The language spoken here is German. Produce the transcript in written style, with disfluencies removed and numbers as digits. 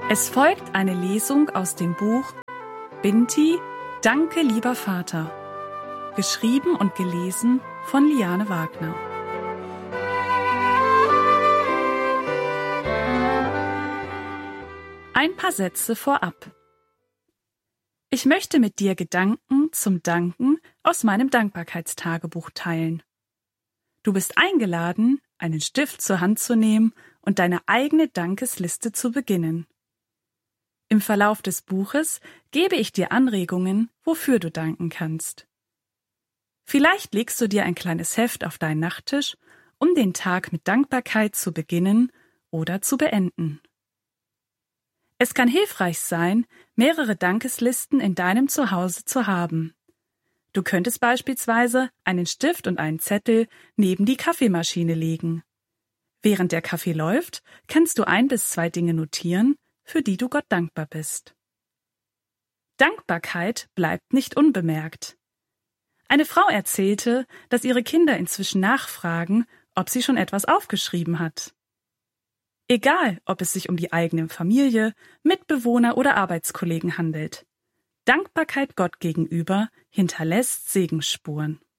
Es folgt eine Lesung aus dem Buch Binti, Danke, lieber Vater. Geschrieben und gelesen von Liane Wagner. Ein paar Sätze vorab. Ich möchte mit dir Gedanken zum Danken aus meinem Dankbarkeitstagebuch teilen. Du bist eingeladen, einen Stift zur Hand zu nehmen und deine eigene Dankesliste zu beginnen. Im Verlauf des Buches gebe ich dir Anregungen, wofür du danken kannst. Vielleicht legst du dir ein kleines Heft auf deinen Nachttisch, um den Tag mit Dankbarkeit zu beginnen oder zu beenden. Es kann hilfreich sein, mehrere Dankeslisten in deinem Zuhause zu haben. Du könntest beispielsweise einen Stift und einen Zettel neben die Kaffeemaschine legen. Während der Kaffee läuft, kannst du 1 bis 2 Dinge notieren, für die du Gott dankbar bist. Dankbarkeit bleibt nicht unbemerkt. Eine Frau erzählte, dass ihre Kinder inzwischen nachfragen, ob sie schon etwas aufgeschrieben hat. Egal, ob es sich um die eigene Familie, Mitbewohner oder Arbeitskollegen handelt. Dankbarkeit Gott gegenüber hinterlässt Segensspuren.